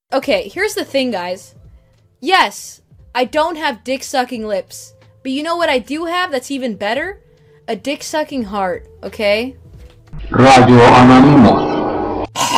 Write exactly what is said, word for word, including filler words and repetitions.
Okay, here's the thing, guys. Yes, I don't have dick-sucking lips. But you know what I do have that's even better? A dick-sucking heart, okay? Radio Anonymous.